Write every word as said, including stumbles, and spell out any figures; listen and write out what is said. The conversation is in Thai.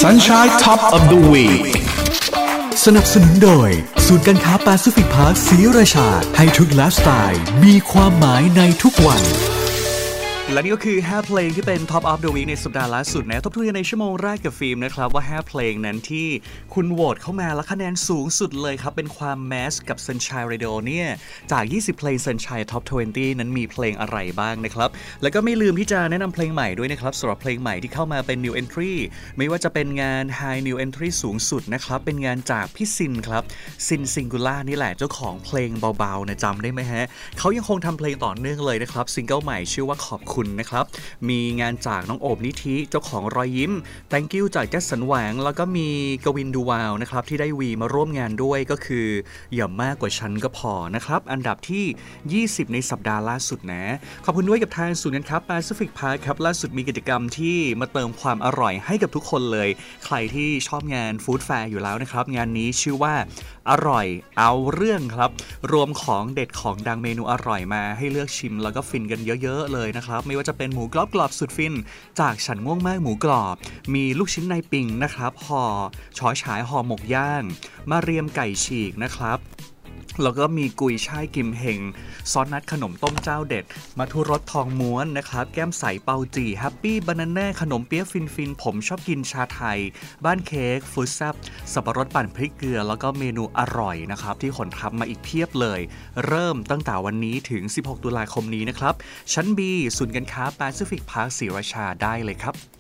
Sunshine Top of the Week สนับสนุนโดยศูนย์การค้าแปซิฟิกพาร์คศรีราชาให้ทุกไลฟ์สไตล์มีความหมายในทุกวันและนี่ก็คือห้าเพลงที่เป็น Top of the Week ในสัปดาห์ล่าสุดนะทบทวนกันในชั่วโมงแรกกับฟิล์มนะครับว่าห้าเพลงนั้นที่คุณโหวตเข้ามาและคะแนนสูงสุดเลยครับเป็นความแมสกับ Sunshine Radio เนี่ยจากยี่สิบเพลง Sunshine Top ยี่สิบนั้นมีเพลงอะไรบ้างนะครับแล้วก็ไม่ลืมที่จะแนะนำเพลงใหม่ด้วยนะครับสำหรับเพลงใหม่ที่เข้ามาเป็น New Entry ไม่ว่าจะเป็นงาน High New Entry สูงสุดนะครับเป็นงานจากพี่ซินครับซินซิงคูล่านี่แหละเจ้าของเพลงเบาๆนะจำได้ไหมฮะเขายังคงทำเพลงต่อเนื่องเลยนะครับซิงเกิลใหม่ชื่อว่าขอบคุณนะครับมีงานจากน้องโอบนิธิเจ้าของรอยยิ้ม Thank you จากแจ็คสันหวังแล้วก็มีกวินดูวาวนะครับที่ได้วีมาร่วมงานด้วยก็คืออย่ามากกว่าฉันก็พอนะครับอันดับที่ยี่สิบในสัปดาห์ล่าสุดนะขอบคุณด้วยกับทางศูนย์การค้า Pacific Park ครับล่าสุดมีกิจกรรมที่มาเติมความอร่อยให้กับทุกคนเลยใครที่ชอบงานฟู้ดแฟร์อยู่แล้วนะครับงานนี้ชื่อว่าอร่อยเอาเรื่องครับรวมของเด็ดของดังเมนูอร่อยมาให้เลือกชิมแล้วก็ฟินกันเยอะๆเลยนะครับไม่ว่าจะเป็นหมูกรอบกรอบสุดฟินจากฉันง่วงมากหมูกรอบมีลูกชิ้นในปิงนะครับห่อช้อยฉายห่อหมกย่างมาเรียมไก่ฉีกนะครับแล้วก็มีกุยช่ายกิมเฮงซอสนัดขนมต้มเจ้าเด็ดมัทุรสทองม้วนนะครับแก้มใสเปาจีแฮปปี้บานาน่าขนมเปี๊ยะฟินฟินผมชอบกินชาไทยบ้านเค้กฟู้ดแซ่บสับปะรดปั่นพริกเกลือแล้วก็เมนูอร่อยนะครับที่ขนทับมาอีกเพียบเลยเริ่มตั้งแต่วันนี้ถึงสิบหกตุลาคมนี้นะครับชั้น B ศูนย์การค้า Pacific Park ศรีราชาได้เลยครับ